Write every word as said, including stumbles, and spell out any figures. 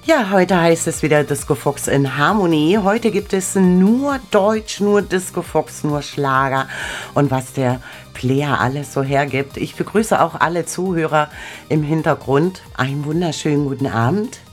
Ja, heute heißt es wieder Disco Fox in Harmonie. Heute gibt es nur Deutsch, nur Disco Fox, nur Schlager und was der Player alles so hergibt. Ich begrüße auch alle Zuhörer im Hintergrund. Einen wunderschönen guten Abend.